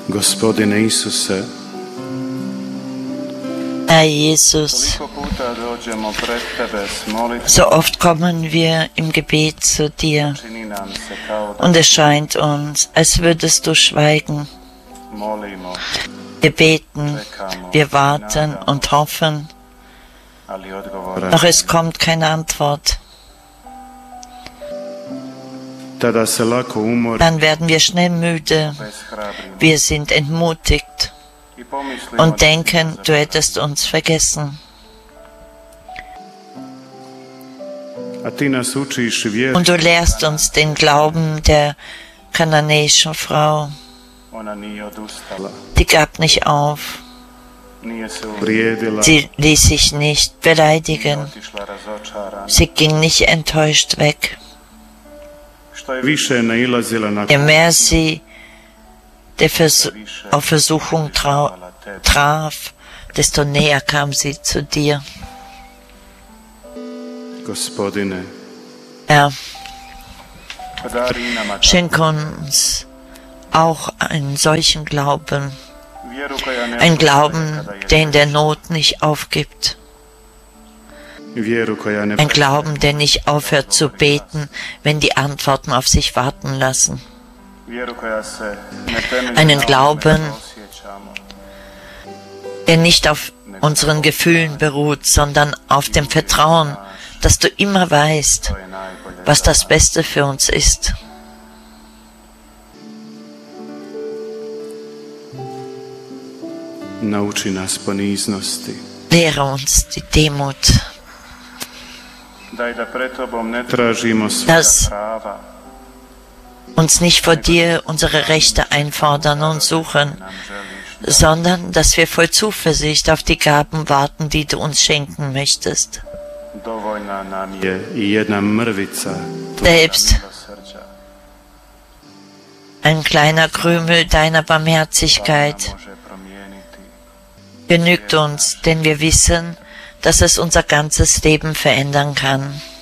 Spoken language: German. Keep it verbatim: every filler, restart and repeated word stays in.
Gospodine Isuse, Herr Jesus, so oft kommen wir im Gebet zu dir und es scheint uns, als würdest du schweigen. Wir beten, wir warten und hoffen, doch es kommt keine Antwort. Dann werden wir schnell müde, wir sind entmutigt und denken, du hättest uns vergessen. Und du lehrst uns den Glauben der kananäischen Frau. Die gab nicht auf. Sie ließ sich nicht beleidigen. Sie ging nicht enttäuscht weg. Je mehr sie der Vers- auf Versuchung trau- traf, desto näher kam sie zu dir. Herr, schenk uns auch einen solchen Glauben, einen Glauben, der in der Not nicht aufgibt, ein Glauben, der nicht aufhört zu beten, wenn die Antworten auf sich warten lassen, einen Glauben, der nicht auf unseren Gefühlen beruht, sondern auf dem Vertrauen, dass du immer weißt, was das Beste für uns ist. Lehre uns die Demut, dass uns nicht vor dir unsere Rechte einfordern und suchen, sondern dass wir voll Zuversicht auf die Gaben warten, die du uns schenken möchtest. Selbst ein kleiner Krümel deiner Barmherzigkeit genügt uns, denn wir wissen, dass es unser ganzes Leben verändern kann.